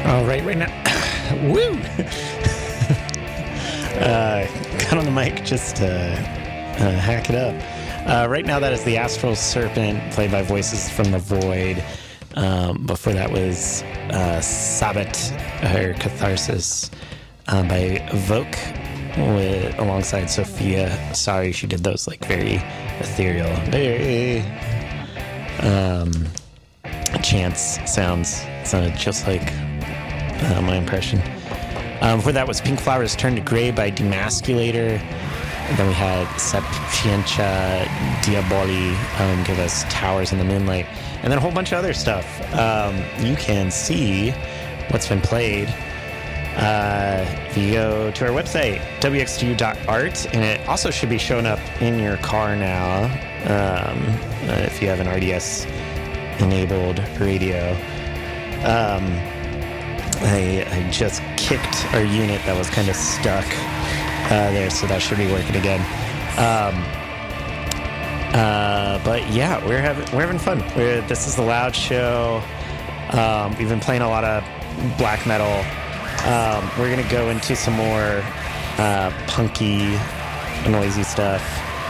All right now. Woo! Got on the mic just to hack it up. Right now, that is the Astral Serpent, played by Voices from the Void. Before that was Sabbat, or Catharsis, by Voke, alongside Sophia. Sorry, she did those like very ethereal, very chants sounds. Sounded just like my impression. Before that was Pink Flowers Turn to Grey by Demasculator. And then we had Sapientia Diaboli give us Towers in the Moonlight. And then a whole bunch of other stuff. You can see what's been played if you go to our website, wxdu.art. And it also should be showing up in your car now if you have an RDS-enabled radio. I just kicked our unit that was kind of stuck there, so that should be working again. But yeah, we're having fun. This is the Loud Show. We've been playing a lot of black metal. We're gonna go into some more punky, noisy stuff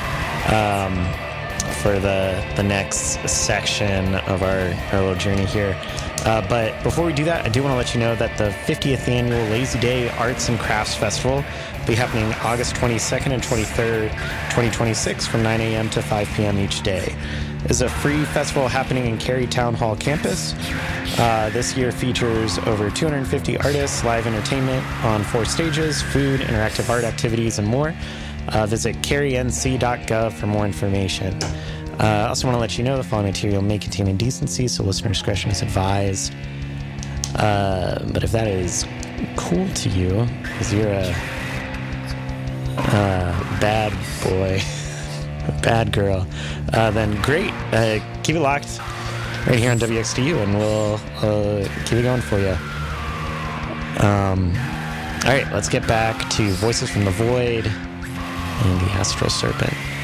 for the next section of our little journey here. But before we do that, I do want to let you know that the 50th annual Lazy Day Arts and Crafts Festival will be happening August 22nd and 23rd, 2026 from 9 a.m. to 5 p.m. each day. It's a free festival happening in Cary Town Hall campus. This year features over 250 artists, live entertainment on 4 stages, food, interactive art activities, and more. Visit carync.gov for more information. I also want to let you know the following material may contain indecency, so listener discretion is advised. But if that is cool to you, because you're a bad boy, a bad girl, then great. Keep it locked right here on WXDU, and we'll keep it going for you. All right, let's get back to Voices from the Void and the Astral Serpent.